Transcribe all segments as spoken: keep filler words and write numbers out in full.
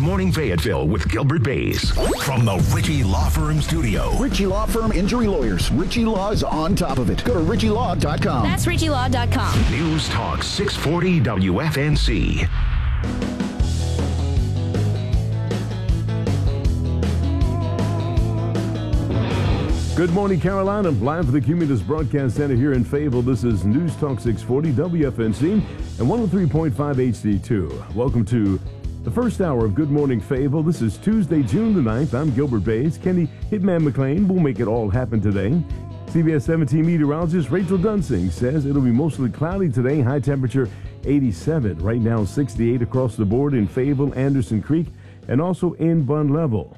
Morning Fayetteville with Gilbert Bays. From the Ritchie Law Firm Studio. Ritchie Law Firm Injury Lawyers. Ritchie Law is on top of it. Go to ritchie law dot com. That's ritchie law dot com. News Talk six forty W F N C. Good morning, Carolina. Live for the Cumulus Broadcast Center here in Fayetteville. This is News Talk six forty W F N C and one oh three point five H D two. Welcome to the first hour of Good Morning Fayetteville. This is Tuesday, June the ninth. I'm Gilbert Bays. Kenny Hitman McLean will make it all happen today. C B S seventeen meteorologist Rachel Dunsing says it'll be mostly cloudy today. High temperature eighty-seven. Right now sixty-eight across the board in Fayetteville, Anderson Creek, and also in Bun Level.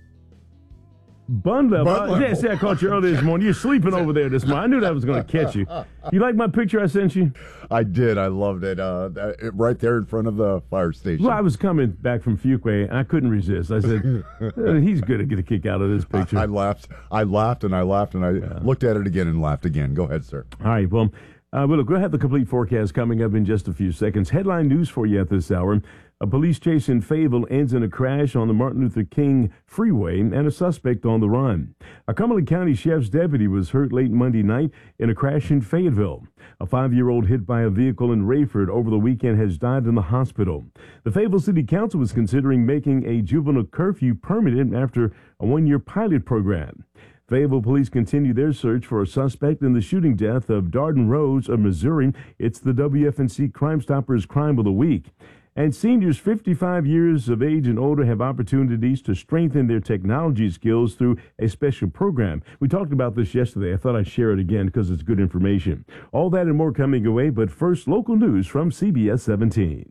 Bun Level? Bun Level. Yes, I caught you earlier this morning. You're sleeping over there this morning. I knew that was going to catch you. You like my picture I sent you? I did. I loved it. Uh, that- right there in front of the fire station. Well, I was coming back from Fuquay, and I couldn't resist. I said, uh, he's going to get a kick out of this picture. I, I laughed. I laughed and I laughed and I yeah. looked at it again and laughed again. Go ahead, sir. All right. Well, uh, well, look, we'll have the complete forecast coming up in just a few seconds. Headline news for you at this hour. A police chase in Fayetteville ends in a crash on the Martin Luther King Freeway and a suspect on the run. A Cumberland County Sheriff's deputy was hurt late Monday night in a crash in Fayetteville. A five-year-old hit by a vehicle in Rayford over the weekend has died in the hospital. The Fayetteville City Council was considering making a juvenile curfew permanent after a one-year pilot program. Fayetteville police continue their search for a suspect in the shooting death of Darden Rose of Missouri. It's the W F N C Crime Stoppers Crime of the Week. And seniors fifty-five years of age and older have opportunities to strengthen their technology skills through a special program. We talked about this yesterday. I thought I'd share it again because it's good information. All that and more coming away, but first, local news from C B S seventeen.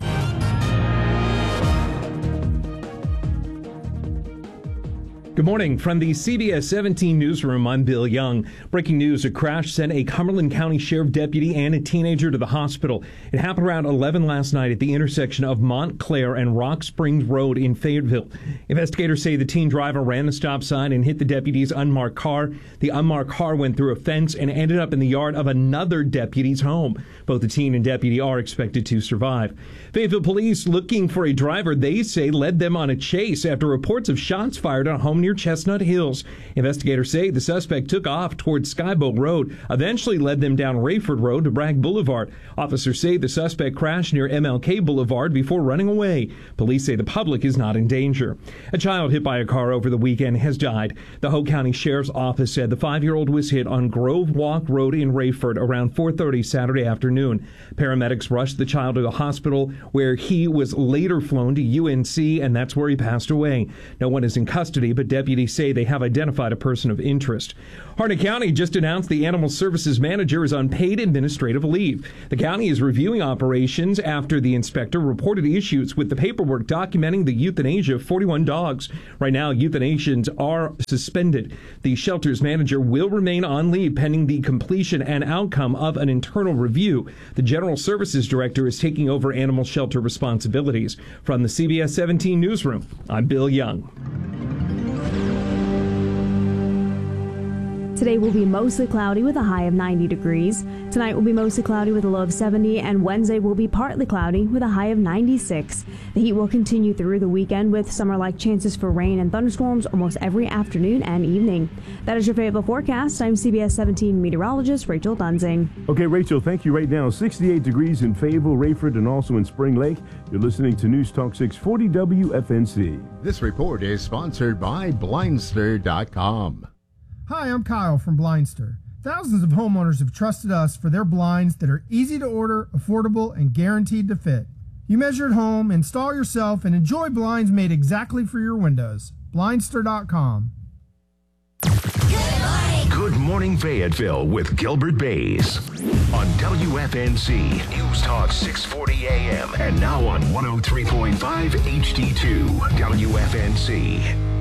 Good morning. From the C B S seventeen newsroom, I'm Bill Young. Breaking news, a crash sent a Cumberland County Sheriff deputy and a teenager to the hospital. It happened around eleven last night at the intersection of Montclair and Rock Springs Road in Fayetteville. Investigators say the teen driver ran the stop sign and hit the deputy's unmarked car. The unmarked car went through a fence and ended up in the yard of another deputy's home. Both the teen and deputy are expected to survive. Fayetteville police looking for a driver they say led them on a chase after reports of shots fired on a home near Chestnut Hills. Investigators say the suspect took off towards Skyboat Road, eventually led them down Rayford Road to Bragg Boulevard. Officers say the suspect crashed near M L K Boulevard before running away. Police say the public is not in danger. A child hit by a car over the weekend has died. The Hope County Sheriff's Office said the five-year-old was hit on Grove Walk Road in Rayford around four thirty Saturday afternoon. Paramedics rushed the child to the hospital where he was later flown to U N C, and that's where he passed away. No one is in custody, but deputies say they have identified a person of interest. Harnett County just announced the Animal Services Manager is on paid administrative leave. The county is reviewing operations after the inspector reported issues with the paperwork documenting the euthanasia of forty-one dogs. Right now, euthanasias are suspended. The shelter's manager will remain on leave pending the completion and outcome of an internal review. The General Services Director is taking over animal shelter responsibilities. From the C B S seventeen newsroom, I'm Bill Young. Today will be mostly cloudy with a high of ninety degrees. Tonight will be mostly cloudy with a low of seventy, and Wednesday will be partly cloudy with a high of ninety-six. The heat will continue through the weekend with summer-like chances for rain and thunderstorms almost every afternoon and evening. That is your Fayetteville forecast. I'm C B S seventeen meteorologist Rachel Dunsing. Okay, Rachel, thank you. Right now, sixty-eight degrees in Fayetteville, Rayford, and also in Spring Lake. You're listening to News Talk six forty W F N C. This report is sponsored by Blindster dot com. Hi, I'm Kyle from Blindster. Thousands of homeowners have trusted us for their blinds that are easy to order, affordable, and guaranteed to fit. You measure at home, install yourself, and enjoy blinds made exactly for your windows. Blindster dot com. Good Morning Fayetteville with Gilbert Bays on W F N C News Talk six forty A M and now on one oh three point five H D two W F N C.